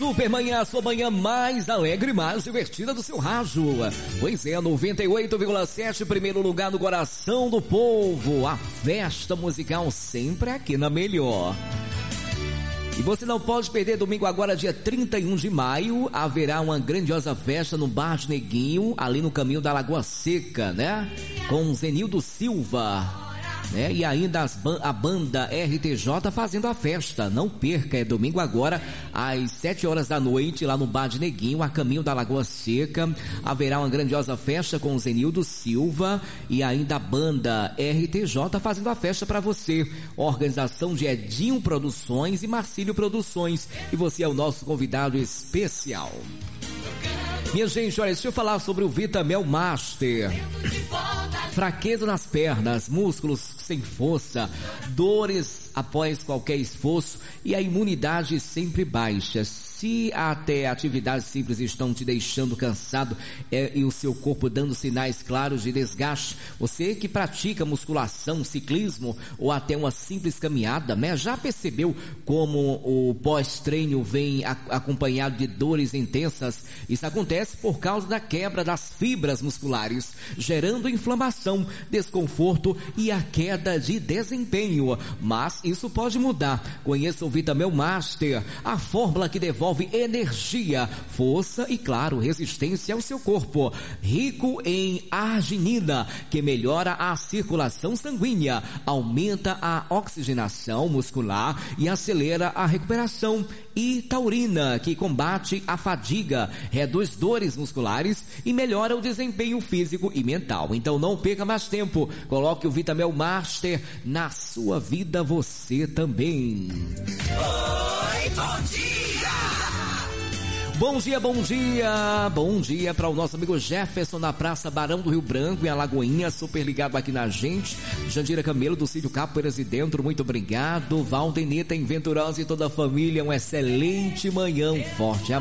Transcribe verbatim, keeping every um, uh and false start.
Super Manhã, a sua manhã mais alegre, mais divertida do seu rádio. Pois é, noventa e oito vírgula sete, primeiro lugar no coração do povo. A festa musical sempre aqui na melhor. E você não pode perder, domingo agora, dia trinta e um de maio, haverá uma grandiosa festa no Bar de Neguinho, ali no caminho da Lagoa Seca, né? Com Zenildo Silva. Né? E ainda as, a banda R T J fazendo a festa. Não perca, é domingo agora às sete horas da noite lá no Bar de Neguinho, a caminho da Lagoa Seca. Haverá uma grandiosa festa com o Zenildo Silva e ainda a banda R T J fazendo a festa para você. Organização de Edinho Produções e Marcílio Produções, e você é o nosso convidado especial. Minha gente, olha, deixa eu falar sobre o Vitamel Master. Fraqueza nas pernas, músculos sem força, dores após qualquer esforço e a imunidade sempre baixa. Se até atividades simples estão te deixando cansado é, e o seu corpo dando sinais claros de desgaste, você que pratica musculação, ciclismo ou até uma simples caminhada, né, já percebeu como o pós-treino vem a, acompanhado de dores intensas? Isso acontece por causa da quebra das fibras musculares, gerando inflamação, desconforto e a queda de desempenho. Mas isso pode mudar. Conheça o Vitamel Master, a fórmula que devolve energia, força e, claro, resistência ao seu corpo. Rico em arginina, que melhora a circulação sanguínea, aumenta a oxigenação muscular e acelera a recuperação. E taurina, que combate a fadiga, reduz dores musculares e melhora o desempenho físico e mental. Então não perca mais tempo, coloque o Vitamel Master na sua vida, você também. Oi, bom dia! Bom dia, bom dia, bom dia para o nosso amigo Jefferson na Praça Barão do Rio Branco, em Alagoinha, super ligado aqui na gente. Jandira Camelo do Sítio Capoeiras e Dentro, muito obrigado. Valdenita em Venturosa e toda a família, uma excelente manhã, um forte abraço.